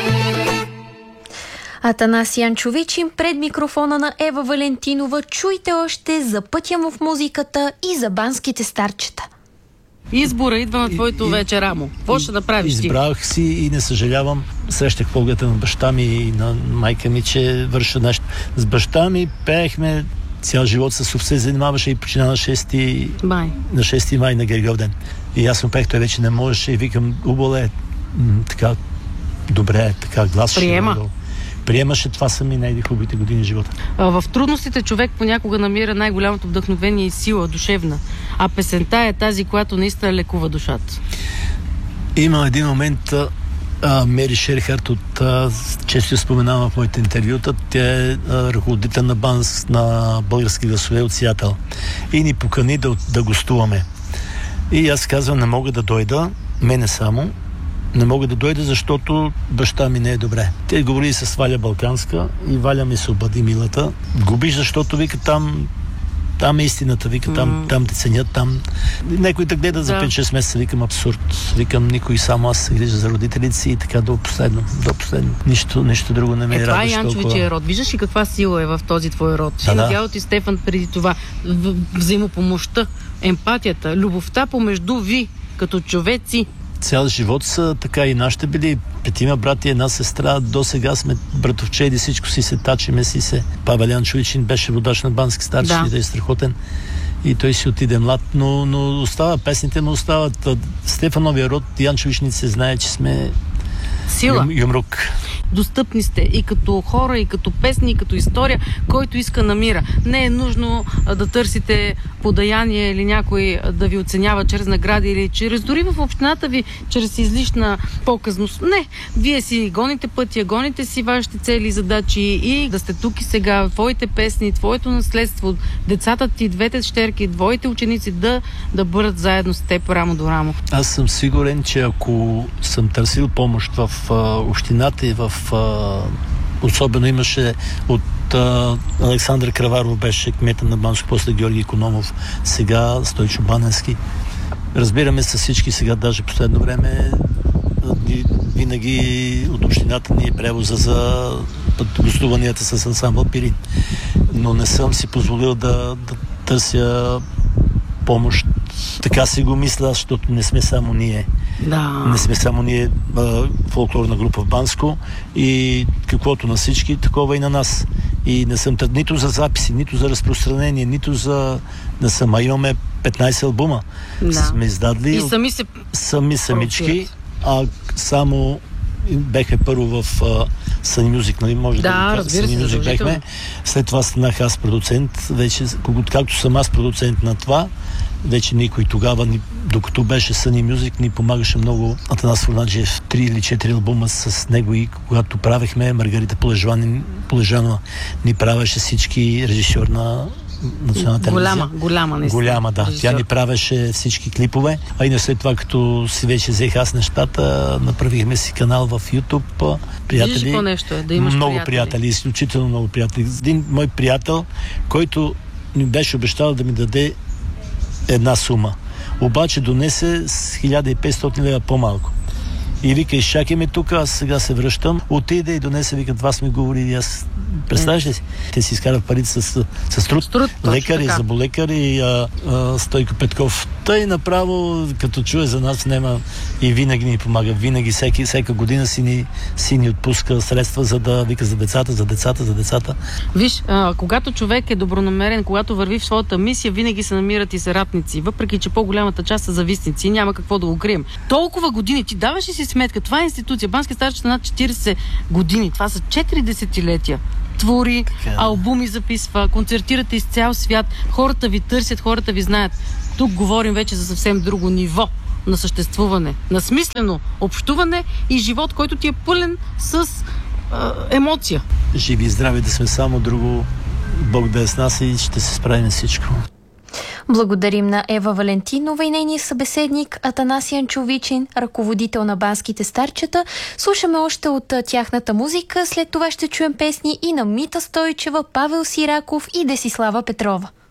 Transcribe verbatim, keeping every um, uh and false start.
Атанас Янчовичин пред микрофона на Ева Валентинова. Чуйте още за пътя му в музиката и за банските старчета. Избора идва на твоето вече, Рамо. Какво ще направиш ти? Избрах си и не съжалявам. Срещах погледа на баща ми и на майка ми, че върша нещо. С баща ми пеехме цял живот, с се занимаваше и почина на шести май. На шести май на Гергьовден. И аз му пех, той вече не можеше и викам, уболе, така добре, така глас. Приема. Ще приемаше, това са ми най-хубавите години в живота. А, в трудностите човек понякога намира най-голямото вдъхновение и сила душевна. А песента е тази, която наистина лекува душата. Има един момент, а, Мери Шерхарт от а, често споменава в моите интервюта. Тя е а, ръководител на банс на български гласове от Сиатъл. И ни покани да, да гостуваме. И аз казвам, не мога да дойда, мене само. Не мога да дойда, защото баща ми не е добре. Те говорили с Валя Балканска и Валя ми се обади милата. Губиш, защото вика там там е истината, вика там, mm. там те ценят, там. Някой да гледа за пет-шест месеца, викам абсурд. Викам никой, само аз се грижа за родителите си и така до последно. До последно. Нищо, нищо друго не ме е, е радващо. Това е Янчовичия род. Виждаш ли каква сила е в този твой род? Да, да. Видял ти Стефан преди това. Взаимопомощта, емпатията, любовта помежду ви, като човеци. Цял живот са така и нашите били. Петима брати, една сестра. До сега сме братовчеди, всичко си се тачиме си се. Павел Янчовичин беше водач на бански старши, да. Той е страхотен. И той си отиде млад, но, но остава, песните му остават. Стефановия род, Янчовични се знае, че сме сила. Юм, юмрук. Достъпни сте и като хора, и като песни, и като история, който иска намира. Не е нужно а, да търсите подаяние или някой а, да ви оценява чрез награди или чрез дори в общината ви, чрез излишна показност. Не, вие си гоните пътя, гоните си вашите цели и задачи и да сте тук и сега, твоите песни, твоето наследство, децата ти, двете щерки, твоите ученици да, да бъдат заедно с теб рамо до рамо. Аз съм сигурен, че ако съм търсил помощ в а, общината и в Uh, особено имаше от uh, Александър Краваров беше кмета на Банско, после Георги Икономов, сега Стойчо Баненски. Разбираме с всички сега, даже последно време винаги от общината ни е превоза за гостуванията с ансамбъл Пирин. Но не съм си позволил да, да търся помощ. Така си го мисля, защото не сме само ние. Да. Не сме само ние а, фолклорна група в Банско и каквото на всички, такова и на нас. И не съм нито за записи, нито за разпространение, нито за... Не съм, а имаме петнайсет албума. Да. Сме издадли. И сами се... Сами самички, а само бехме първо в Sunny Music, нали? Може да, да разбира се, Music бехме. След това станах аз продуцент. Вече, както съм аз продуцент на това, вече никой тогава, докато беше Sunny Music, ни помагаше много. Атанас Фурнаджиев, три или четири албума с него и когато правехме, Маргарита Полежанова ни правеше всички, режисьор на националната телевизия. Голяма, голяма, наистина. Голяма, да. Режисьор. Тя ни правеше всички клипове. А и на след това, като си вече взех аз нещата, направихме си канал в YouTube. Приятели. Виждаш какво нещо е, да имаш много приятели. приятели, изключително много приятели. Един мой приятел, който ми беше обещал да ми даде една сума. Обаче донесе с хиляда и петстотин лева по-малко. И вика, изчакай ме тук, аз сега се връщам. Отиде и донесе, вика, това сме говорили. Аз представяш ли си? Те си изкарат парите с, с труд. С труд, лекари, заболекари, а, а, Стойко Петков. Той направо, като чуе за нас, нема и винаги ни помага. Винаги, всеки, всяка година си ни, си ни отпуска средства, за да вика за децата, за децата, за децата. Виж, а, когато човек е добронамерен, когато върви в своята мисия, винаги се намират и съратници, въпреки че по-голямата част са завистници и няма какво да го крием. Толкова години, ти даваш ли си сметка? Това е институция. Бански старчета над четирийсет години. Това са четири десетилетия. Твори, така, албуми записва, концертирате из цял свят. Хората ви търсят, хората ви знаят. Тук говорим вече за съвсем друго ниво на съществуване, на смислено общуване и живот, който ти е пълен с а, емоция. Живи и здрави да сме, само друго. Бог да е с нас и ще се справим всичко. Благодарим на Ева Валентинова и нейния събеседник Атанас Янчовичин, ръководител на банските старчета. Слушаме още от тяхната музика, след това ще чуем песни и на Мита Стойчева, Павел Сираков и Десислава Петрова.